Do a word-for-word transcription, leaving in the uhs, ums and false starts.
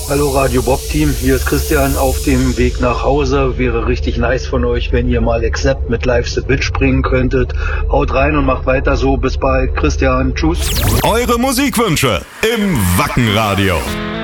Hallo Radio Bob Team, hier ist Christian auf dem Weg nach Hause. Wäre richtig nice von euch, wenn ihr mal Accept mit Live the Bitch bringen könntet. Haut rein und macht weiter so. Bis bald. Christian, tschüss. Eure Musikwünsche im Wackenradio.